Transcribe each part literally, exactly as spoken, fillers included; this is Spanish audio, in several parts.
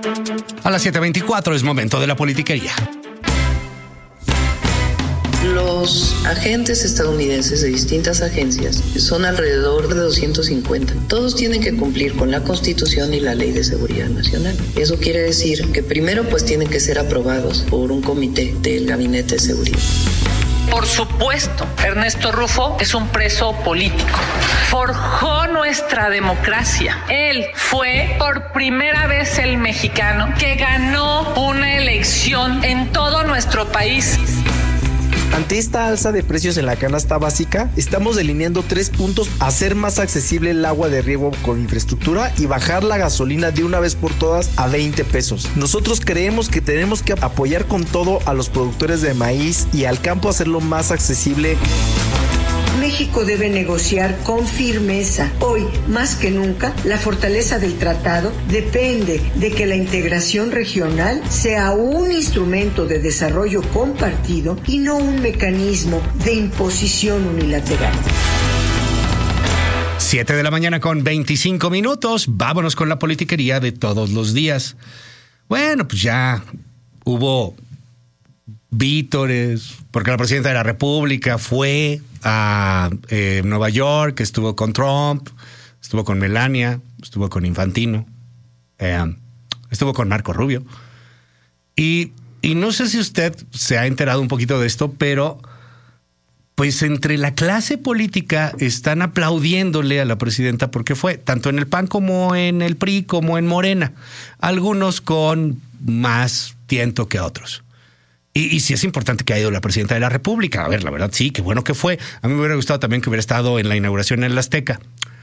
A las siete veinticuatro es momento de la politiquería. Los agentes estadounidenses de distintas agencias son alrededor de doscientos cincuenta. Todos tienen que cumplir con la Constitución y la Ley de Seguridad Nacional. Eso quiere decir que primero pues tienen que ser aprobados por un comité del Gabinete de Seguridad. Por supuesto, Ernesto Rufo es un preso político. Forjó nuestra democracia. Él fue por primera vez el mexicano que ganó una elección en todo nuestro país. Ante esta alza de precios en la canasta básica, estamos delineando tres puntos: hacer más accesible el agua de riego con infraestructura y bajar la gasolina de una vez por todas a veinte pesos. Nosotros creemos que tenemos que apoyar con todo a los productores de maíz y al campo, hacerlo más accesible. México debe negociar con firmeza. Hoy, más que nunca, la fortaleza del tratado depende de que la integración regional sea un instrumento de desarrollo compartido y no un mecanismo de imposición unilateral. siete de la mañana con veinticinco minutos. Vámonos con la politiquería de todos los días. Bueno, pues ya hubo vítores, porque la presidenta de la República fue a eh, Nueva York, estuvo con Trump, estuvo con Melania, estuvo con Infantino, eh, estuvo con Marco Rubio. Y, y no sé si usted se ha enterado un poquito de esto, pero pues entre la clase política están aplaudiéndole a la presidenta porque fue, tanto en el P A N como en el P R I, como en Morena, algunos con más tiento que otros. Y, y sí es importante que haya ido la presidenta de la República. A ver, la verdad, sí, qué bueno que fue. A mí me hubiera gustado también que hubiera estado en la inauguración en el Azteca.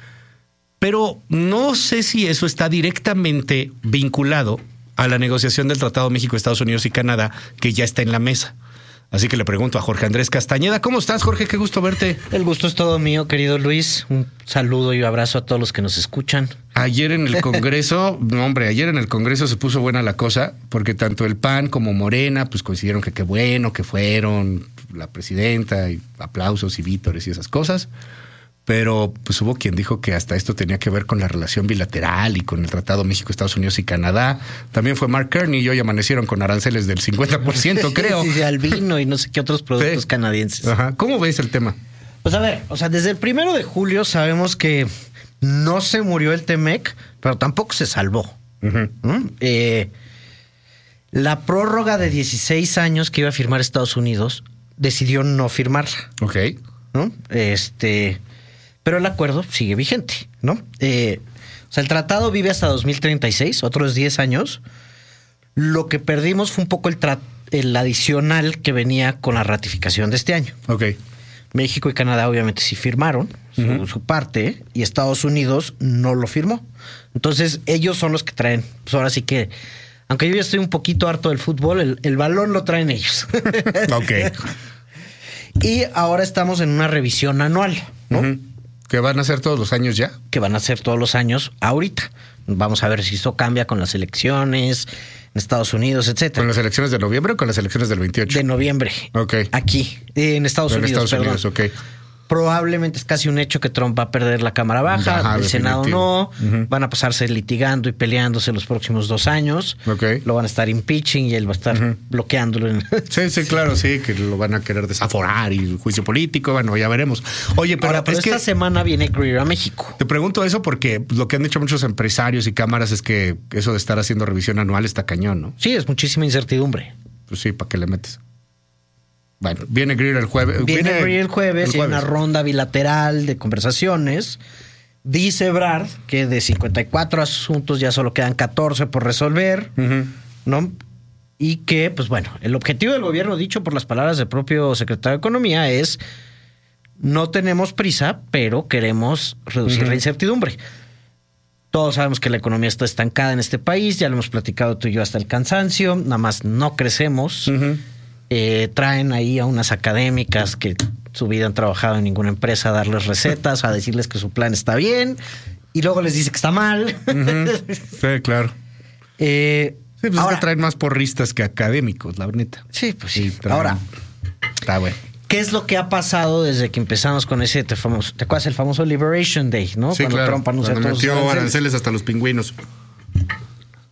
Pero no sé si eso está directamente vinculado a la negociación del Tratado México, Estados Unidos y Canadá, que ya está en la mesa. Así que le pregunto a Jorge Andrés Castañeda. ¿Cómo estás, Jorge? Qué gusto verte. El gusto es todo mío, querido Luis. Un saludo y abrazo a todos los que nos escuchan. Ayer en el Congreso, no, hombre, ayer en el Congreso se puso buena la cosa, porque tanto el P A N como Morena pues coincidieron que qué bueno que fueron la presidenta, y aplausos y vítores y esas cosas. Pero pues hubo quien dijo que hasta esto tenía que ver con la relación bilateral y con el Tratado México, Estados Unidos y Canadá. También fue Mark Carney y hoy amanecieron con aranceles del cincuenta por ciento, creo. Sí, al vino y no sé qué otros productos sí. canadienses. Ajá. ¿Cómo ves el tema? Pues a ver, o sea, desde el primero de julio sabemos que no se murió el T-MEC, pero tampoco se salvó. Uh-huh. ¿Mm? Eh, la prórroga de dieciséis años que iba a firmar Estados Unidos decidió no firmarla. Ok. ¿No? Este... Pero el acuerdo sigue vigente, ¿no? Eh, o sea, el tratado vive hasta dos mil treinta y seis, otros diez años. Lo que perdimos fue un poco el, tra- el adicional que venía con la ratificación de este año. Ok. México y Canadá obviamente sí firmaron uh-huh. su, su parte y Estados Unidos no lo firmó. Entonces ellos son los que traen, pues ahora sí que, aunque yo ya estoy un poquito harto del fútbol, el, el balón lo traen ellos. Ok. Y ahora estamos en una revisión anual, ¿no? Uh-huh. ¿Que van a ser todos los años ya? Que van a ser todos los años ahorita. Vamos a ver si eso cambia con las elecciones en Estados Unidos, etcétera. ¿Con las elecciones de noviembre o con las elecciones del veintiocho? De noviembre. Ok. Aquí, en Estados en Unidos, Estados perdón. Unidos, ok. Probablemente es casi un hecho que Trump va a perder la Cámara Baja, Ajá, el Senado no, uh-huh. van a pasarse litigando y peleándose los próximos dos años. Okay. Lo van a estar impeaching y él va a estar uh-huh. bloqueándolo. En... Sí, sí, claro, sí, que lo van a querer desaforar y el juicio político, bueno, ya veremos. Oye, pero, Ahora, pero es esta que semana viene Greer a México. Te pregunto eso porque lo que han dicho muchos empresarios y cámaras es que eso de estar haciendo revisión anual está cañón, ¿no? Sí, es muchísima incertidumbre. Pues sí, ¿para qué le metes? Bueno, viene Greer el jueves. Viene, viene Greer el jueves, el y hay una ronda bilateral de conversaciones. Dice Ebrard que de cincuenta y cuatro asuntos ya solo quedan catorce por resolver, uh-huh. ¿no? Y que, pues bueno, el objetivo del gobierno, dicho por las palabras del propio secretario de Economía, es no tenemos prisa, pero queremos reducir uh-huh. la incertidumbre. Todos sabemos que la economía está estancada en este país, ya lo hemos platicado tú y yo hasta el cansancio, nada más no crecemos. Uh-huh. Eh, traen ahí a unas académicas que su vida han trabajado en ninguna empresa a darles recetas, a decirles que su plan está bien y luego les dice que está mal. Uh-huh. Sí, claro. Eh, sí, pues ahora, es que traen más porristas que académicos, la neta. Sí, pues sí. Traen... Ahora, está bueno. ¿Qué es lo que ha pasado desde que empezamos con ese te famoso, te acuerdas el famoso Liberation Day, ¿no? Sí, Cuando claro. Trump anunció Cuando todos metió los aranceles. aranceles hasta los pingüinos.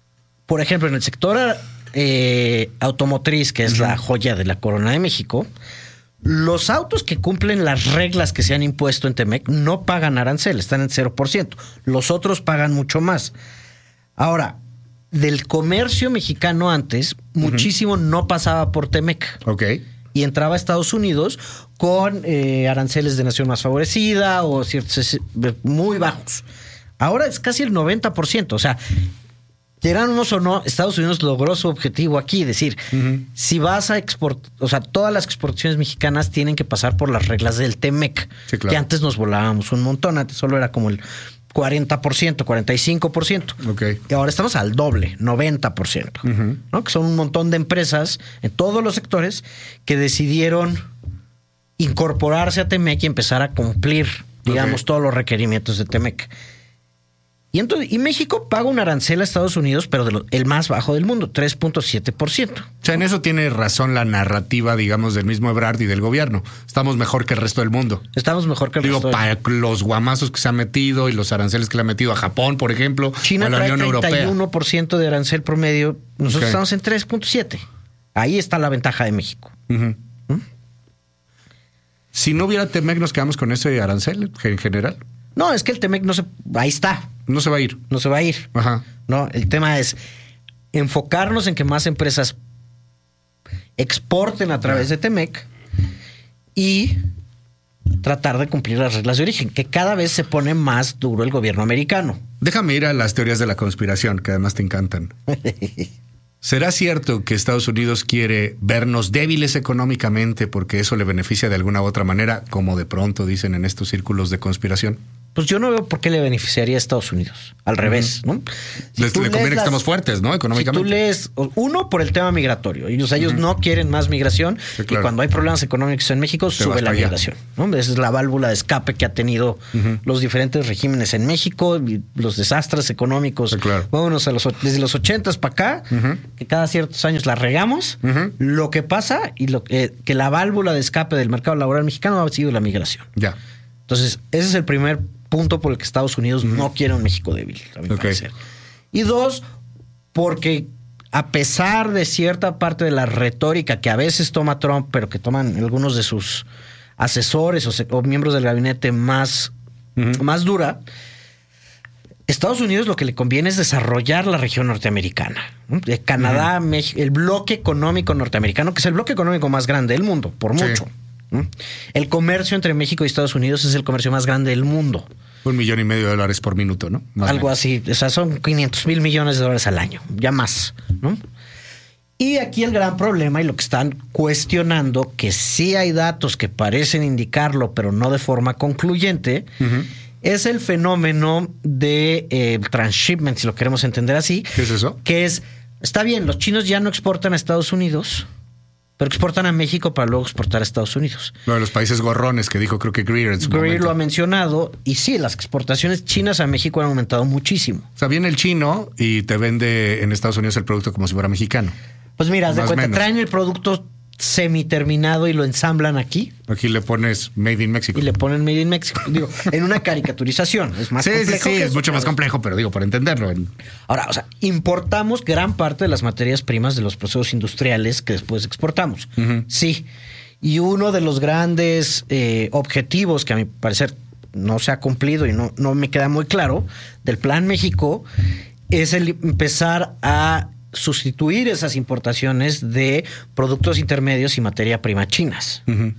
por ejemplo, en el sector eh, automotriz, que es uh-huh. la joya de la corona de México, los autos que cumplen las reglas que se han impuesto en Temec no pagan arancel, están en cero por ciento. Los otros pagan mucho más. Ahora, del comercio mexicano antes, uh-huh. muchísimo no pasaba por Temec. Ok. Y entraba a Estados Unidos con eh, aranceles de nación más favorecida o ciertos muy bajos. Ahora es casi el noventa por ciento. O sea, queramos o no, Estados Unidos logró su objetivo aquí. Es decir, uh-huh. si vas a exportar, o sea, todas las exportaciones mexicanas tienen que pasar por las reglas del Temec. Sí, claro. Que antes nos volábamos un montón. Antes solo era como el cuarenta por ciento, cuarenta y cinco por ciento. Okay. Y ahora estamos al doble, noventa por ciento. Uh-huh. ¿No? Que son un montón de empresas en todos los sectores que decidieron incorporarse a Temec y empezar a cumplir, digamos, okay. todos los requerimientos de Temec. Y entonces, y México paga un arancel a Estados Unidos, pero de lo, el más bajo del mundo, tres punto siete por ciento. O sea, en eso tiene razón la narrativa, digamos, del mismo Ebrard y del gobierno. Estamos mejor que el resto del mundo. Estamos mejor que el Digo, resto del mundo. Para los guamazos que se ha metido y los aranceles que le ha metido a Japón, por ejemplo, China o a la trae Unión Europea. treinta y uno por ciento de arancel promedio. Nosotros okay. estamos en tres punto siete. Ahí está la ventaja de México. Uh-huh. ¿Mm? Si no hubiera Temec, ¿nos quedamos con ese arancel en general? No, es que el Temec no se... Ahí está. No se va a ir. No se va a ir. Ajá. No, el tema es enfocarnos en que más empresas exporten a través de Temec y tratar de cumplir las reglas de origen, que cada vez se pone más duro el gobierno americano. Déjame ir a las teorías de la conspiración, que además te encantan. ¿Será cierto que Estados Unidos quiere vernos débiles económicamente porque eso le beneficia de alguna u otra manera, como de pronto dicen en estos círculos de conspiración? Pues yo no veo por qué le beneficiaría a Estados Unidos. Al revés, ¿no? Si Les, le conviene que estemos fuertes, ¿no? Económicamente. Si tú lees, uno, por el tema migratorio. Y, o sea, ellos uh-huh. no quieren más migración. Sí, claro. Y cuando hay problemas económicos en México, Te sube la migración, ¿no? Esa es la válvula de escape que ha tenido uh-huh. los diferentes regímenes en México, y los desastres económicos. Sí, claro. Vámonos a los, desde los ochentas para acá, uh-huh. que cada ciertos años la regamos. Uh-huh. Lo que pasa y lo que, que la válvula de escape del mercado laboral mexicano ha sido la migración. Ya. Entonces, ese es el primer punto por el que Estados Unidos mm. no quiere un México débil, a mi okay. parecer. Y dos, porque a pesar de cierta parte de la retórica que a veces toma Trump, pero que toman algunos de sus asesores o, se, o miembros del gabinete más, mm-hmm. más dura, Estados Unidos lo que le conviene es desarrollar la región norteamericana. De Canadá, mm-hmm. México, el bloque económico norteamericano, que es el bloque económico más grande del mundo, por sí. mucho. El comercio entre México y Estados Unidos es el comercio más grande del mundo. Un millón y medio de dólares por minuto, ¿no? Más Algo así. O sea, son quinientos mil millones de dólares al año. Ya más, ¿no? Y aquí el gran problema y lo que están cuestionando, que sí hay datos que parecen indicarlo, pero no de forma concluyente, uh-huh. es el fenómeno de eh, transshipment, si lo queremos entender así. ¿Qué es eso? Que es, está bien, los chinos ya no exportan a Estados Unidos, pero exportan a México para luego exportar a Estados Unidos. Lo de los países gorrones que dijo creo que Greer en su Greer momento. lo ha mencionado. Y sí, las exportaciones chinas a México han aumentado muchísimo. O sea, viene el chino y te vende en Estados Unidos el producto como si fuera mexicano. Pues mira, haz de cuenta, traen el producto semiterminado y lo ensamblan aquí. Aquí le pones Made in Mexico. Y le ponen Made in Mexico. Digo, en una caricaturización. Es más sí, complejo. Sí, sí, que es eso, mucho más complejo, pero digo, para entenderlo. Ahora, o sea, importamos gran parte de las materias primas de los procesos industriales que después exportamos. Uh-huh. Sí. Y uno de los grandes eh, objetivos que a mi parecer no se ha cumplido y no, no me queda muy claro del Plan México es el empezar a sustituir esas importaciones de productos intermedios y materia prima chinas uh-huh.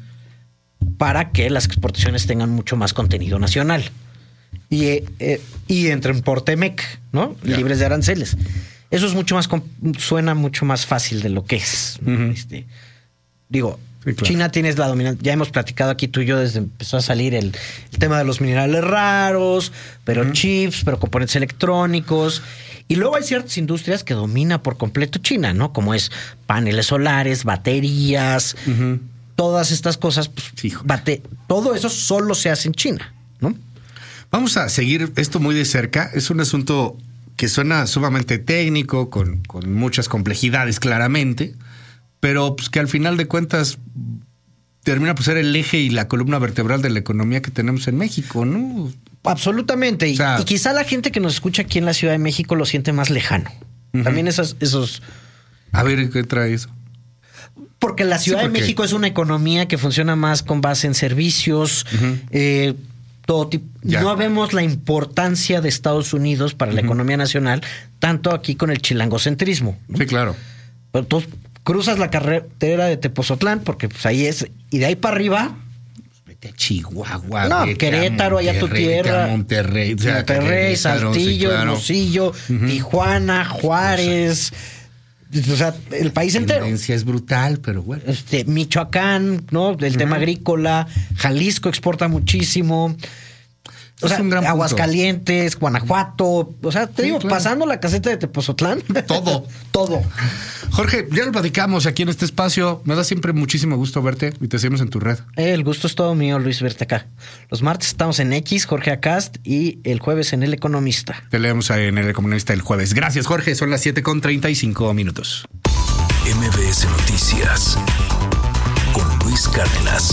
para que las exportaciones tengan mucho más contenido nacional y, eh, y entren por Temec, ¿no? Yeah. Libres de aranceles. Eso es mucho más, suena mucho más fácil de lo que es. Uh-huh. Este, digo, sí, claro. China tienes la dominancia. Ya hemos platicado aquí tú y yo desde empezó a salir el, el tema de los minerales raros, pero uh-huh. chips, pero componentes electrónicos. Y luego hay ciertas industrias que domina por completo China, ¿no? Como es paneles solares, baterías, uh-huh. todas estas cosas. Pues, bate, todo eso solo se hace en China, ¿no? Vamos a seguir esto muy de cerca. Es un asunto que suena sumamente técnico, con, con muchas complejidades claramente, pero pues, que al final de cuentas termina por ser el eje y la columna vertebral de la economía que tenemos en México, ¿no? Absolutamente. Y, o sea, y quizá la gente que nos escucha aquí en la Ciudad de México lo siente más lejano. Uh-huh. También esas, esos... A ver, ¿qué trae eso? Porque la Ciudad sí, porque... de México es una economía que funciona más con base en servicios, uh-huh. eh, todo tipo. Ya. No vemos la importancia de Estados Unidos para uh-huh. la economía nacional, tanto aquí con el chilangocentrismo, ¿no? Sí, claro. Entonces, cruzas la carretera de Tepozotlán, porque pues ahí es, y de ahí para arriba... Vete a Chihuahua. No, Querétaro, allá tu tierra. Monterrey, o sea, Monterrey, Querétaro, Saltillo, sí, claro. Hermosillo, uh-huh. Tijuana, Juárez... O sea, el país la entero. La tendencia es brutal, pero bueno. Este, Michoacán, ¿no? El uh-huh. tema agrícola. Jalisco exporta muchísimo. O es sea, un gran Aguascalientes, punto. Guanajuato. O sea, te sí, digo, claro. pasando la caseta de Tepozotlán. Todo. Todo. Jorge, ya lo platicamos aquí en este espacio. Me da siempre muchísimo gusto verte y te seguimos en tu red. El gusto es todo mío, Luis, verte acá. Los martes estamos en X, Jorge Acast, y el jueves en El Economista. Te leemos en El Economista el jueves. Gracias, Jorge. Son las siete con treinta y cinco minutos. M B S Noticias con Luis Cárdenas.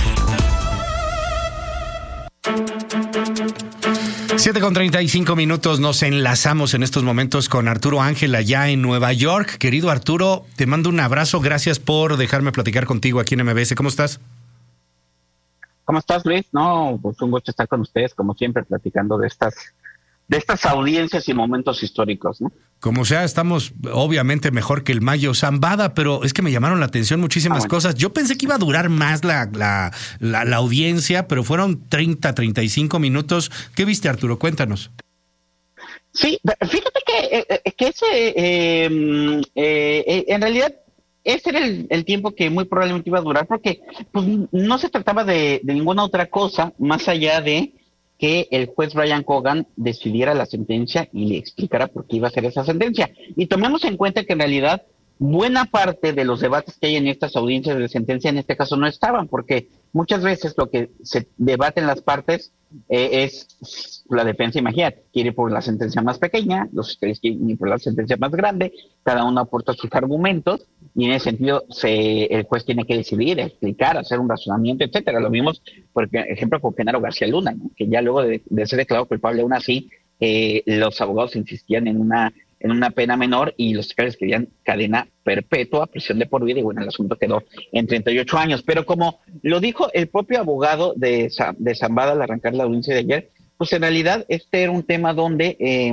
siete con treinta y cinco minutos, nos enlazamos en estos momentos con Arturo Ángel allá en Nueva York. Querido Arturo, te mando un abrazo, gracias por dejarme platicar contigo aquí en M B S. ¿Cómo estás? ¿Cómo estás, Luis? No, pues un gusto estar con ustedes, como siempre, platicando de estas de estas audiencias y momentos históricos, ¿no? Como sea, estamos obviamente mejor que el Mayo Zambada, pero es que me llamaron la atención muchísimas ah, bueno. cosas. Yo pensé que iba a durar más la, la, la, la audiencia, pero fueron treinta, treinta y cinco minutos. ¿Qué viste, Arturo? Cuéntanos. Sí, fíjate que, eh, que ese, eh, eh, eh, en realidad, ese era el, el tiempo que muy probablemente iba a durar, porque pues, no se trataba de, de ninguna otra cosa más allá de que el juez Brian Cogan decidiera la sentencia y le explicara por qué iba a ser esa sentencia. Y tomemos en cuenta que en realidad buena parte de los debates que hay en estas audiencias de sentencia en este caso no estaban, porque muchas veces lo que se debate en las partes eh, es la defensa, imagínate, quiere ir por la sentencia más pequeña, los fiscales quieren ir por la sentencia más grande, cada uno aporta sus argumentos, y en ese sentido se, el juez tiene que decidir, explicar, hacer un razonamiento, etcétera. Lo vimos, por ejemplo, con Genaro García Luna, ¿no? Que ya luego de, de ser declarado culpable, aún así, eh, los abogados insistían en una en una pena menor y los fiscales querían cadena perpetua, prisión de por vida, y bueno, el asunto quedó en treinta y ocho años. Pero como lo dijo el propio abogado de, de Zambada al arrancar la audiencia de ayer, pues en realidad este era un tema donde, eh,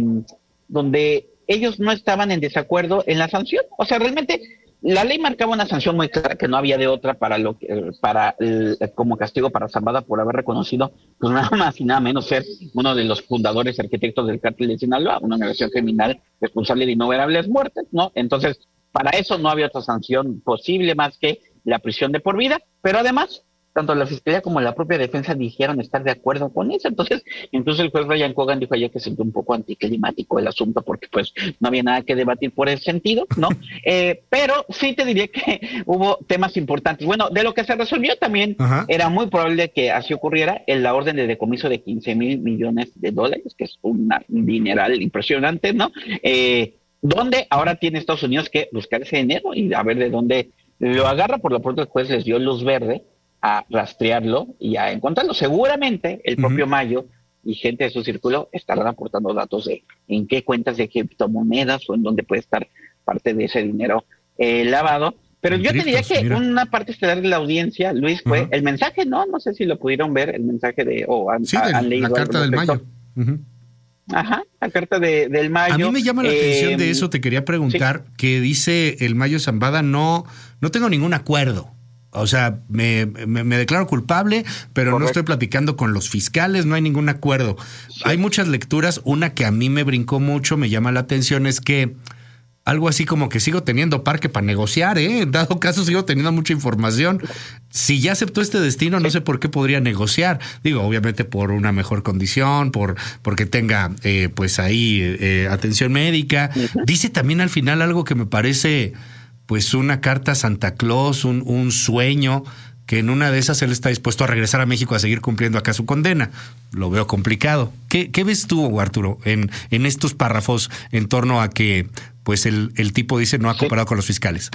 donde ellos no estaban en desacuerdo en la sanción. O sea, realmente la ley marcaba una sanción muy clara, que no había de otra para lo que, para el, como castigo para Zambada por haber reconocido, pues nada más y nada menos ser uno de los fundadores arquitectos del cártel de Sinaloa, una organización criminal responsable de innumerables muertes, ¿no? Entonces, para eso no había otra sanción posible más que la prisión de por vida, pero además, tanto la fiscalía como la propia defensa dijeron estar de acuerdo con eso. Entonces, incluso el juez Brian Cogan dijo ayer que se sintió un poco anticlimático el asunto, porque pues no había nada que debatir por ese sentido, ¿no? eh, pero sí te diría que hubo temas importantes. Bueno, de lo que se resolvió también, Ajá. era muy probable que así ocurriera en la orden de decomiso de quince mil millones de dólares, que es una, un dineral impresionante, ¿no? Eh, donde ahora tiene Estados Unidos que buscar ese dinero y a ver de dónde lo agarra. Por lo pronto el juez les dio luz verde a rastrearlo y a encontrarlo. Seguramente el propio uh-huh. Mayo y gente de su círculo estarán aportando datos de en qué cuentas de criptomonedas o en dónde puede estar parte de ese dinero eh, lavado. Pero en yo criptos, te diría que mira. Una parte estelar de la audiencia, Luis, fue uh-huh. el mensaje, ¿no? No sé si lo pudieron ver, el mensaje de... o han, sí, han, del, han leído la carta del Mayo. Uh-huh. Ajá, la carta de, del Mayo. A mí me llama la eh, atención de eso, te quería preguntar, sí. que dice el Mayo Zambada, no, no tengo ningún acuerdo. O sea, me, me, me declaro culpable, pero Correcto. No estoy platicando con los fiscales, no hay ningún acuerdo. Sí. Hay muchas lecturas, una que a mí me brincó mucho, me llama la atención, es que algo así como que sigo teniendo parque para negociar, ¿eh? En dado caso sigo teniendo mucha información. Si ya aceptó este destino, no sé por qué podría negociar. Digo, obviamente por una mejor condición, por porque tenga eh, pues ahí eh, atención médica. Uh-huh. Dice también al final algo que me parece pues una carta a Santa Claus, un, un sueño, que en una de esas él está dispuesto a regresar a México a seguir cumpliendo acá su condena. Lo veo complicado. ¿Qué, qué ves tú, Arturo, en, en estos párrafos en torno a que pues el, el tipo dice no ha cooperado sí. con los fiscales?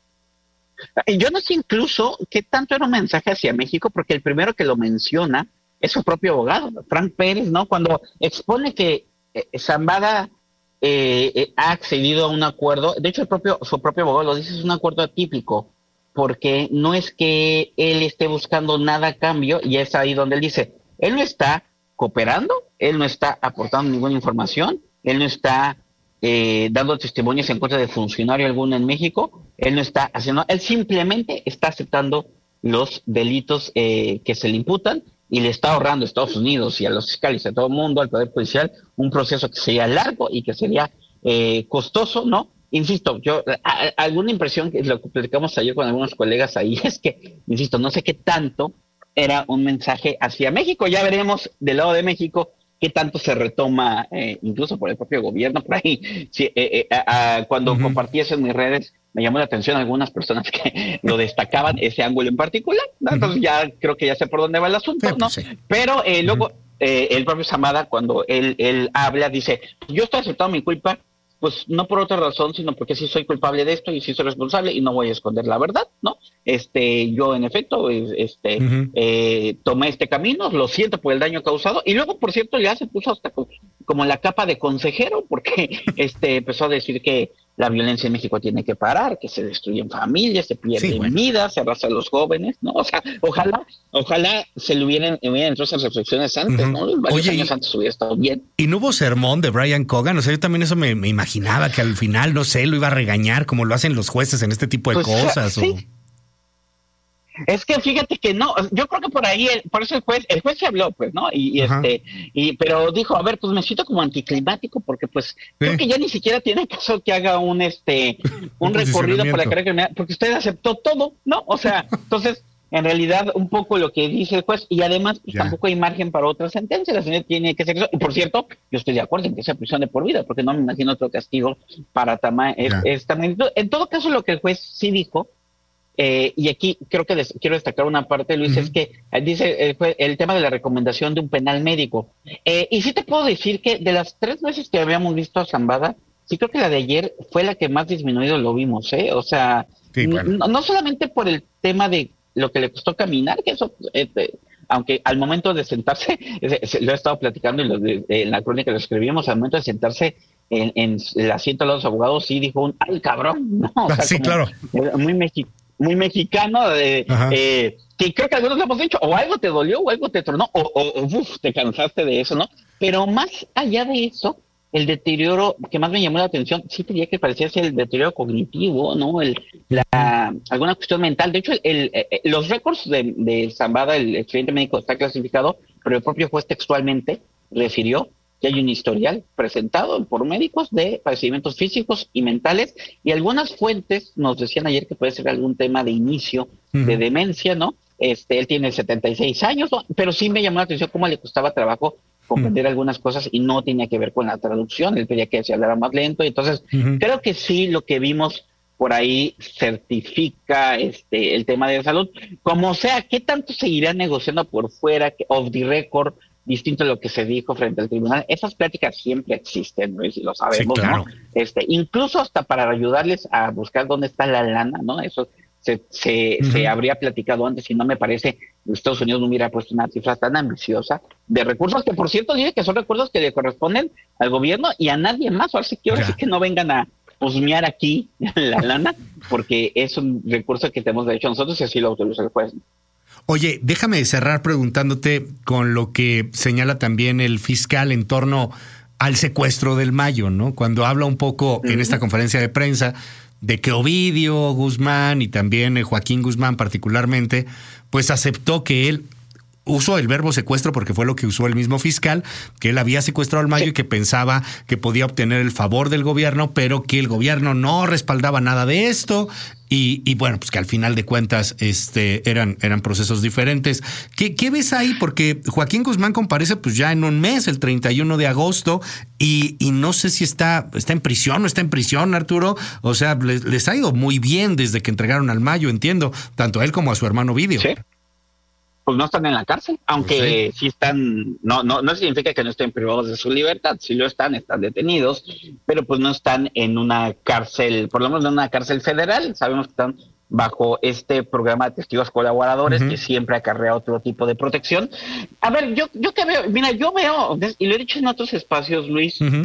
Yo no sé incluso qué tanto era un mensaje hacia México, porque el primero que lo menciona es su propio abogado, Frank Pérez, ¿no? Cuando expone que eh, Zambada eh, eh, ha accedido a un acuerdo. De hecho, el propio, su propio abogado lo dice, es un acuerdo atípico, porque no es que él esté buscando nada a cambio, y es ahí donde él dice, él no está cooperando, él no está aportando ninguna información, él no está eh, dando testimonios en contra de funcionario alguno en México, él no está haciendo, él simplemente está aceptando los delitos eh, que se le imputan, y le está ahorrando a Estados Unidos y a los fiscales, a todo el mundo, al Poder Judicial, un proceso que sería largo y que sería eh, costoso, ¿no? Insisto, yo, a, a, alguna impresión, que lo que platicamos ayer con algunos colegas ahí, es que, insisto, no sé qué tanto era un mensaje hacia México. Ya veremos del lado de México qué tanto se retoma, eh, incluso por el propio gobierno, por ahí. Sí, eh, eh, a, a, cuando uh-huh. compartí eso en mis redes, me llamó la atención algunas personas que lo destacaban, ese ángulo en particular, ¿no? Entonces uh-huh. ya creo que ya sé por dónde va el asunto, sí, ¿no? Sí. Pero eh, uh-huh. luego eh, el propio Zamada, cuando él, él habla, dice, yo estoy aceptando mi culpa, pues no por otra razón, sino porque sí soy culpable de esto y sí soy responsable y no voy a esconder la verdad, ¿no? Este, yo en efecto, este, uh-huh. eh, tomé este camino, lo siento por el daño causado, y luego, por cierto, ya se puso hasta como, como la capa de consejero, porque este empezó a decir que la violencia en México tiene que parar, que se destruyen familias, se pierden sí, bueno. vidas, se arrastra a los jóvenes, ¿no? O sea, ojalá, ojalá se le hubieran, hubieran entrado esas reflexiones antes, uh-huh. ¿no? Varios Oye, años antes hubiera estado bien. ¿Y no hubo sermón de Brian Cogan? O sea, yo también eso me, me imaginaba, que al final, no sé, lo iba a regañar como lo hacen los jueces en este tipo de pues, cosas. Sí. O... Es que fíjate que no, yo creo que por ahí, por eso el juez, el juez se habló, pues, ¿no? Y, y este, y, pero dijo, a ver, pues me siento como anticlimático, porque pues, ¿sí? creo que ya ni siquiera tiene caso que haga un, este, un, un recorrido para la carrera criminal, porque usted aceptó todo, ¿no? O sea, entonces, en realidad, un poco lo que dice el juez, y además, pues, tampoco hay margen para otra sentencia, la señora tiene que ser eso, y por cierto, yo estoy de acuerdo en que sea prisión de por vida, porque no me imagino otro castigo para tama, es, esta magnitud. En todo caso, lo que el juez sí dijo, Eh, y aquí creo que des- quiero destacar una parte, Luis, uh-huh. es que eh, dice el, el tema de la recomendación de un penal médico. Eh, y sí te puedo decir que de las tres veces que habíamos visto a Zambada, sí creo que la de ayer fue la que más disminuido lo vimos, ¿eh? O sea, sí, bueno. no, no solamente por el tema de lo que le costó caminar, que eso, eh, eh, aunque al momento de sentarse, eh, lo he estado platicando y lo de, eh, en la crónica lo escribimos, al momento de sentarse en, en el asiento de los abogados, sí dijo un, ¡ay, cabrón! No, o sea, sí, como, claro. Eh, muy mexicano. muy mexicano, de, eh, que creo que algunos le hemos dicho, o algo te dolió, o algo te tronó, o, o, o uf, te cansaste de eso, ¿no? Pero más allá de eso, el deterioro que más me llamó la atención, sí tenía que parecía ser el deterioro cognitivo, ¿no? El, la, alguna cuestión mental. De hecho, el, el, el, los récords de, de Zambada, el expediente médico está clasificado, pero el propio juez textualmente refirió que hay un historial presentado por médicos de padecimientos físicos y mentales, y algunas fuentes nos decían ayer que puede ser algún tema de inicio uh-huh. de demencia, ¿no? Este, él tiene setenta y seis años, ¿no? Pero sí me llamó la atención cómo le costaba trabajo comprender uh-huh. algunas cosas y no tenía que ver con la traducción, él pedía que se hablara más lento, y entonces uh-huh. creo que sí lo que vimos por ahí certifica este el tema de salud. Como sea, ¿qué tanto seguirá negociando por fuera, off the record, distinto a lo que se dijo frente al tribunal? Esas pláticas siempre existen, ¿no? Y lo sabemos, sí, claro. ¿no? Este, incluso hasta para ayudarles a buscar dónde está la lana, ¿no? Eso se se, uh-huh. se habría platicado antes, y no me parece que Estados Unidos no hubiera puesto una cifra tan ambiciosa de recursos, que por cierto dice que son recursos que le corresponden al gobierno y a nadie más. Ahora sí que, ahora sí que no vengan a husmear aquí la lana, porque es un recurso que tenemos derecho nosotros y así lo autoriza el juez. Oye, déjame cerrar preguntándote con lo que señala también el fiscal en torno al secuestro del Mayo, ¿no? Cuando habla un poco uh-huh. en esta conferencia de prensa de que Ovidio Guzmán y también Joaquín Guzmán particularmente, pues aceptó que él usó el verbo secuestro porque fue lo que usó el mismo fiscal, que él había secuestrado al Mayo sí. y que pensaba que podía obtener el favor del gobierno, pero que el gobierno no respaldaba nada de esto. Y, y bueno, pues que al final de cuentas este, eran, eran procesos diferentes. ¿Qué, ¿Qué ves ahí? Porque Joaquín Guzmán comparece pues ya en un mes, el treinta y uno de agosto, y, y no sé si está, está en prisión o no está en prisión, Arturo. O sea, les, les ha ido muy bien desde que entregaron al Mayo, entiendo, tanto a él como a su hermano Ovidio. Sí. Pues no están en la cárcel, aunque sí, sí están, no, no, no significa que no estén privados de su libertad, sí lo están, están detenidos, pero pues no están en una cárcel, por lo menos en una cárcel federal. Sabemos que están bajo este programa de testigos colaboradores, uh-huh, que siempre acarrea otro tipo de protección. A ver, yo, yo que veo, mira, yo veo, y lo he dicho en otros espacios, Luis, uh-huh,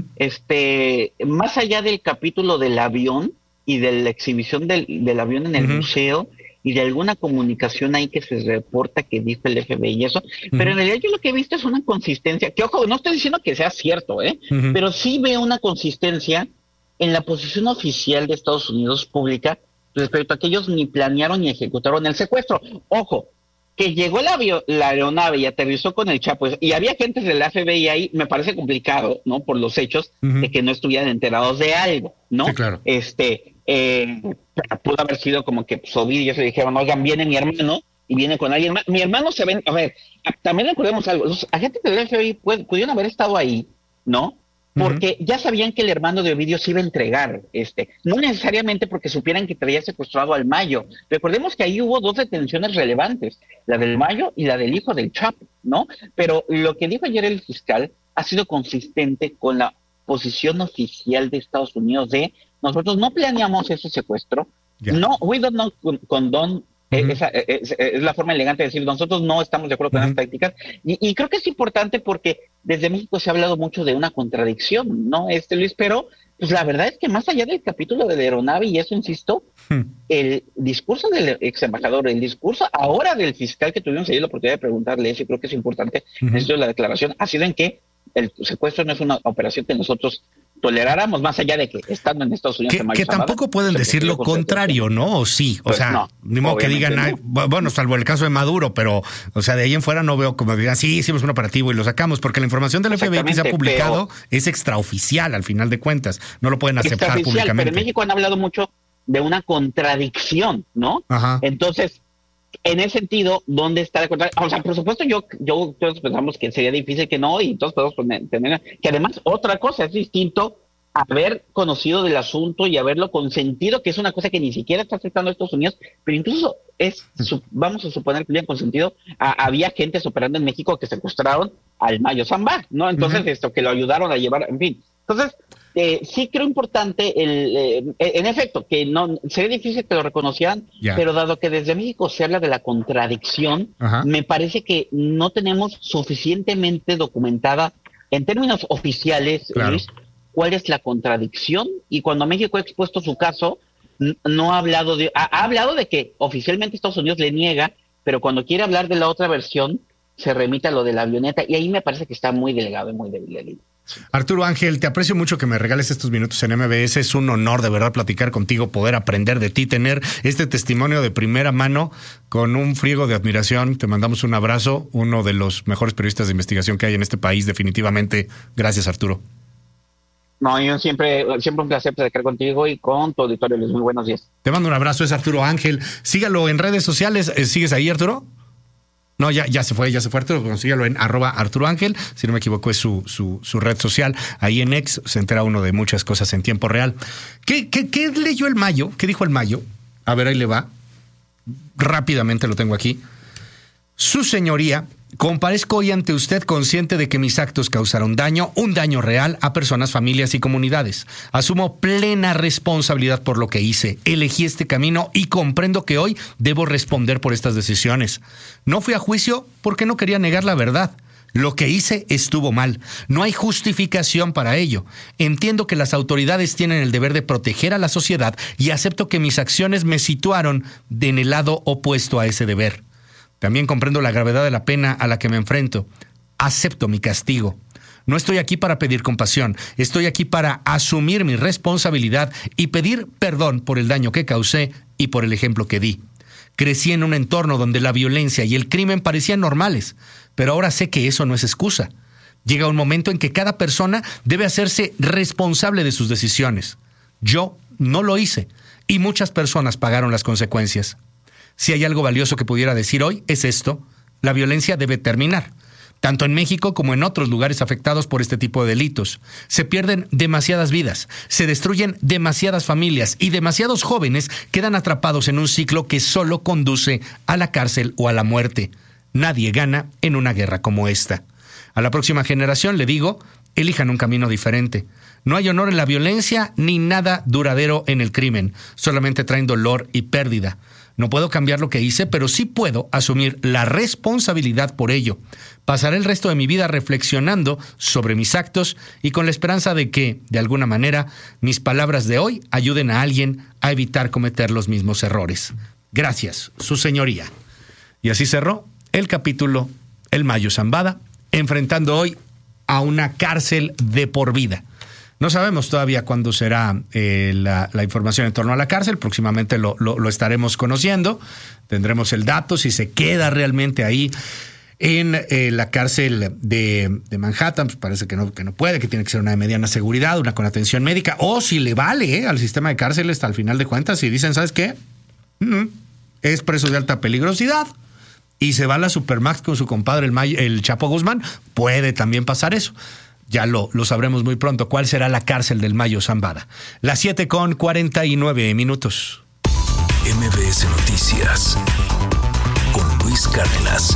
este, más allá del capítulo del avión y de la exhibición del, del avión en el uh-huh museo, y de alguna comunicación ahí que se reporta que dice el F B I y eso, uh-huh, pero en realidad yo lo que he visto es una consistencia, que ojo, no estoy diciendo que sea cierto, ¿eh? Uh-huh. Pero sí veo una consistencia en la posición oficial de Estados Unidos pública respecto a que ellos ni planearon ni ejecutaron el secuestro. Ojo, que llegó el avión, la aeronave y aterrizó con el Chapo, y había agentes del F B I ahí, me parece complicado, ¿no? Por los hechos, uh-huh, de que no estuvieran enterados de algo, ¿no? Sí, claro. Este... Eh, pudo haber sido como que pues, Ovidio y eso dijeron, oigan, viene mi hermano y viene con alguien más. Mi hermano se ven, a ver, a, también recordemos algo, los agentes del F B I puede, pudieron haber estado ahí, ¿no? Porque uh-huh, ya sabían que el hermano de Ovidio se iba a entregar, este, no necesariamente porque supieran que traía secuestrado al Mayo. Recordemos que ahí hubo dos detenciones relevantes, la del Mayo y la del hijo del Chapo, ¿no? Pero lo que dijo ayer el fiscal ha sido consistente con la posición oficial de Estados Unidos de nosotros no planeamos ese secuestro, yeah, no, we don't know condone, uh-huh, esa, es, es la forma elegante de decir, nosotros no estamos de acuerdo con uh-huh, las tácticas, y, y creo que es importante porque desde México se ha hablado mucho de una contradicción, ¿no, este Luis? Pero pues la verdad es que más allá del capítulo de la aeronave, y eso insisto, uh-huh, el discurso del ex embajador, el discurso ahora del fiscal que tuvimos ayer la oportunidad de preguntarle eso, y creo que es importante, uh-huh, necesito la declaración, ha sido en que el secuestro no es una operación que nosotros toleráramos, más allá de que estando en Estados Unidos... Que, que tampoco pueden decir lo contrario, ¿no? O sí, o pues sea, no, ni modo que digan, no, ay, bueno, salvo el caso de Maduro, pero, o sea, de ahí en fuera no veo como digan, sí, hicimos un operativo y lo sacamos, porque la información del F B I que se ha publicado pero, es extraoficial, al final de cuentas, no lo pueden aceptar públicamente. Pero en México han hablado mucho de una contradicción, ¿no? Ajá. Entonces, en ese sentido, ¿dónde está la contradicción? O sea, por supuesto, yo, yo todos pensamos que sería difícil que no, y todos podemos poner, tener, que además, otra cosa, es distinto haber conocido del asunto y haberlo consentido, que es una cosa que ni siquiera está afectando a Estados Unidos, pero incluso es, vamos a suponer que bien consentido, a, había gentes operando en México que secuestraron al Mayo Zambada, ¿no? Entonces, uh-huh, esto, que lo ayudaron a llevar, en fin. Entonces, eh, sí creo importante, el, eh, en efecto, que no sería difícil que lo reconocieran, yeah, pero dado que desde México se habla de la contradicción, uh-huh, me parece que no tenemos suficientemente documentada, en términos oficiales, claro, Luis, cuál es la contradicción, y cuando México ha expuesto su caso, n- no ha hablado de, ha, ha hablado de que oficialmente Estados Unidos le niega, pero cuando quiere hablar de la otra versión, se remite a lo de la avioneta, y ahí me parece que está muy delgado y muy débil el hilo. Arturo Ángel, te aprecio mucho que me regales estos minutos en M B S, es un honor de verdad platicar contigo, poder aprender de ti, tener este testimonio de primera mano con un friego de admiración. Te mandamos un abrazo, uno de los mejores periodistas de investigación que hay en este país, definitivamente. Gracias, Arturo. No, yo siempre, siempre un placer platicar contigo y con tu auditorio. Muy buenos días. Te mando un abrazo, es Arturo Ángel. Sígalo en redes sociales. ¿Sigues ahí, Arturo? No, ya, ya se fue, ya se fue Arturo. Bueno, sígalo en arroba Arturo Ángel. Si no me equivoco, es su, su, su red social. Ahí en X se entera uno de muchas cosas en tiempo real. ¿Qué, qué, qué leyó el Mayo? ¿Qué dijo el Mayo? A ver, ahí le va. Rápidamente lo tengo aquí. Su señoría, comparezco hoy ante usted consciente de que mis actos causaron daño, un daño real a personas, familias y comunidades. Asumo plena responsabilidad por lo que hice. Elegí este camino y comprendo que hoy debo responder por estas decisiones. No fui a juicio porque no quería negar la verdad. Lo que hice estuvo mal. No hay justificación para ello. Entiendo que las autoridades tienen el deber de proteger a la sociedad y acepto que mis acciones me situaron en el lado opuesto a ese deber. También comprendo la gravedad de la pena a la que me enfrento. Acepto mi castigo. No estoy aquí para pedir compasión. Estoy aquí para asumir mi responsabilidad y pedir perdón por el daño que causé y por el ejemplo que di. Crecí en un entorno donde la violencia y el crimen parecían normales, pero ahora sé que eso no es excusa. Llega un momento en que cada persona debe hacerse responsable de sus decisiones. Yo no lo hice y muchas personas pagaron las consecuencias. Si hay algo valioso que pudiera decir hoy, es esto: la violencia debe terminar, tanto en México como en otros lugares afectados por este tipo de delitos. Se pierden demasiadas vidas, se destruyen demasiadas familias y demasiados jóvenes quedan atrapados en un ciclo que solo conduce a la cárcel o a la muerte. Nadie gana en una guerra como esta. A la próxima generación le digo, elijan un camino diferente. No hay honor en la violencia ni nada duradero en el crimen. Solamente traen dolor y pérdida. No puedo cambiar lo que hice, pero sí puedo asumir la responsabilidad por ello. Pasaré el resto de mi vida reflexionando sobre mis actos y con la esperanza de que, de alguna manera, mis palabras de hoy ayuden a alguien a evitar cometer los mismos errores. Gracias, su señoría. Y así cerró el capítulo El Mayo Zambada, enfrentando hoy a una cárcel de por vida. No sabemos todavía cuándo será eh, la, la información en torno a la cárcel. Próximamente lo, lo, lo estaremos conociendo. Tendremos el dato si se queda realmente ahí en eh, la cárcel de, de Manhattan. Pues parece que no, que no puede, que tiene que ser una de mediana seguridad, una con atención médica. O si le vale eh, al sistema de cárceles hasta al final de cuentas y dicen, ¿sabes qué? Mm-hmm. Es preso de alta peligrosidad y se va a la Supermax con su compadre el, May, el Chapo Guzmán. Puede también pasar eso. Ya lo, lo sabremos muy pronto. ¿Cuál será la cárcel del Mayo Zambada? Las siete con cuarenta y nueve minutos. M B S Noticias con Luis Cárdenas.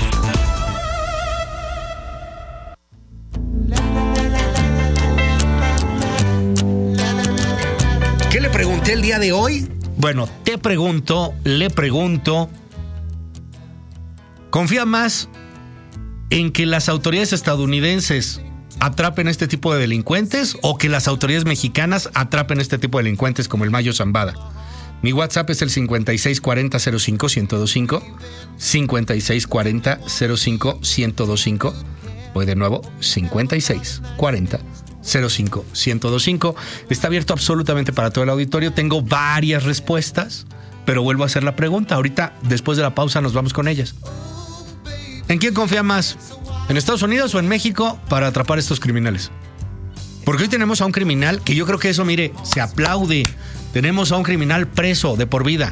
¿Qué le pregunté el día de hoy? Bueno, te pregunto, le pregunto, ¿confía más en que las autoridades estadounidenses atrapen este tipo de delincuentes o que las autoridades mexicanas atrapen este tipo de delincuentes como el Mayo Zambada? Mi WhatsApp es el cincuenta y seis cuarenta cero cinco ciento veinticinco, cincuenta y seis cuarenta cero cinco ciento veinticinco. Voy de nuevo, cincuenta y seis cuarenta cero cinco ciento veinticinco. Está abierto absolutamente para todo el auditorio. Tengo varias respuestas, pero vuelvo a hacer la pregunta. Ahorita, después de la pausa, nos vamos con ellas. ¿En quién confía más? ¿En Estados Unidos o en México para atrapar a estos criminales? Porque hoy tenemos a un criminal que yo creo que eso, mire, se aplaude. Tenemos a un criminal preso de por vida.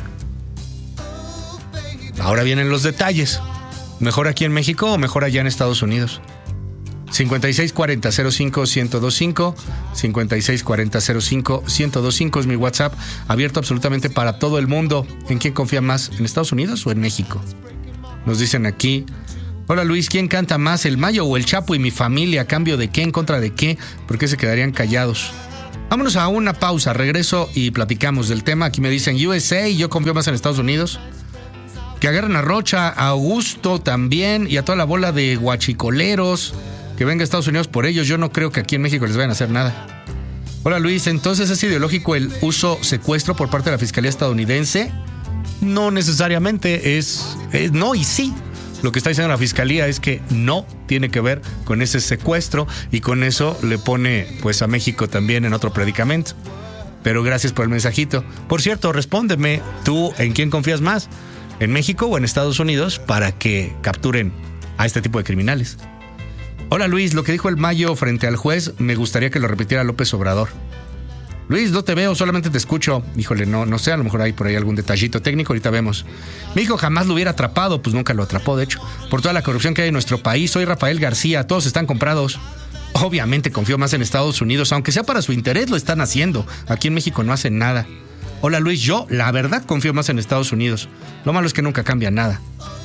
Ahora vienen los detalles. ¿Mejor aquí en México o mejor allá en Estados Unidos? cincuenta y seis cuarenta cero cinco ciento veinticinco, cincuenta y seis cuarenta cero cinco ciento veinticinco es mi WhatsApp, abierto absolutamente para todo el mundo. ¿En quién confía más? ¿En Estados Unidos o en México? Nos dicen aquí: hola Luis, ¿quién canta más, el Mayo o el Chapo y mi familia? ¿A cambio de qué? ¿En contra de qué? ¿Por qué se quedarían callados? Vámonos a una pausa, regreso y platicamos del tema. Aquí me dicen U S A y yo confío más en Estados Unidos. Que agarren a Rocha, a Augusto también y a toda la bola de guachicoleros. Que venga a Estados Unidos por ellos. Yo no creo que aquí en México les vayan a hacer nada. Hola Luis, ¿entonces es ideológico el uso secuestro por parte de la Fiscalía estadounidense? No necesariamente, es, es no y sí. Lo que está diciendo la Fiscalía es que no tiene que ver con ese secuestro y con eso le pone pues a México también en otro predicamento. Pero gracias por el mensajito. Por cierto, respóndeme, ¿tú en quién confías más? ¿En México o en Estados Unidos para que capturen a este tipo de criminales? Hola Luis, lo que dijo el Mayo frente al juez, me gustaría que lo repitiera López Obrador. Luis, no te veo, solamente te escucho. Híjole, no, no sé, a lo mejor hay por ahí algún detallito técnico, ahorita vemos. Mi hijo jamás lo hubiera atrapado, pues nunca lo atrapó, de hecho. Por toda la corrupción que hay en nuestro país, soy Rafael García, todos están comprados. Obviamente confío más en Estados Unidos, aunque sea para su interés, lo están haciendo. Aquí en México no hacen nada. Hola Luis, yo la verdad confío más en Estados Unidos. Lo malo es que nunca cambia nada.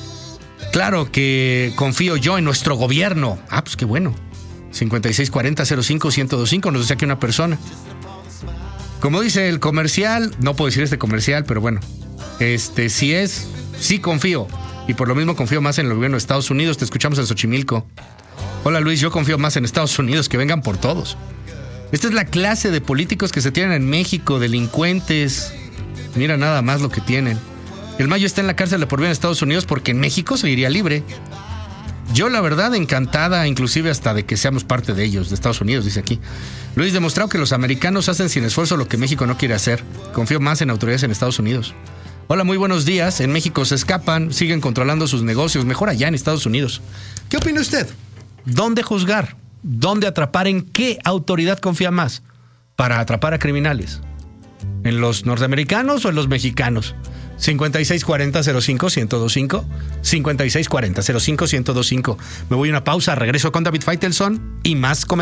Claro que confío yo en nuestro gobierno. Ah, pues qué bueno. cincuenta y seis cuarenta cero cinco ciento veinticinco, nos dice aquí una persona. Como dice el comercial, no puedo decir este comercial, pero bueno, este sí es, sí confío. Y por lo mismo confío más en el gobierno de Estados Unidos. Te escuchamos en Xochimilco. Hola Luis, yo confío más en Estados Unidos, que vengan por todos. Esta es la clase de políticos que se tienen en México, delincuentes. Mira nada más lo que tienen. El Mayo está en la cárcel de por vida en Estados Unidos porque en México se iría libre. Yo la verdad encantada, inclusive hasta de que seamos parte de ellos, de Estados Unidos, dice aquí. Luis, demostrado que los americanos hacen sin esfuerzo lo que México no quiere hacer. Confío más en autoridades en Estados Unidos. Hola, muy buenos días. En México se escapan, siguen controlando sus negocios, mejor allá en Estados Unidos. ¿Qué opina usted? ¿Dónde juzgar? ¿Dónde atrapar? ¿En qué autoridad confía más para atrapar a criminales? ¿En los norteamericanos o en los mexicanos? cincuenta y seis cuarenta cero cinco ciento veinticinco, cincuenta y seis cuarenta cero cinco ciento veinticinco. Me voy a una pausa, regreso con David Faitelson y más comentarios.